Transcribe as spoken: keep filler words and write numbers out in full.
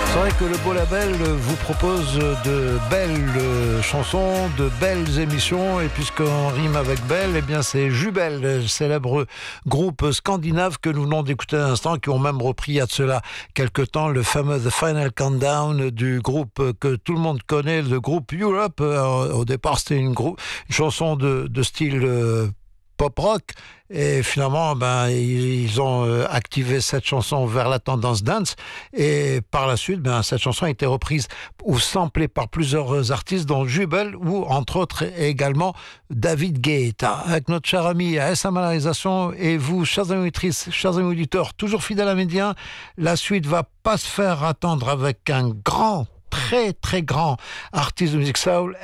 C'est vrai que le Beau Label vous propose de belles chansons, de belles émissions, et puisqu'on rime avec belle, eh bien c'est Jubel, le célèbre groupe scandinave que nous venons d'écouter à l'instant, qui ont même repris il y a de cela quelque temps le fameux The Final Countdown du groupe que tout le monde connaît, le groupe Europe. Au départ, c'était une, grou- une chanson de, de style euh, pop-rock, et finalement ben, ils ont activé cette chanson vers la tendance dance, et par la suite ben, cette chanson a été reprise ou samplée par plusieurs artistes dont Jubel ou entre autres également David Guetta. Avec notre cher ami à S M à la réalisation, et vous chers amis auditrices, chers amis auditeurs, toujours fidèles à Médien, la suite va pas se faire attendre avec un grand, très très grand artiste de musique soul.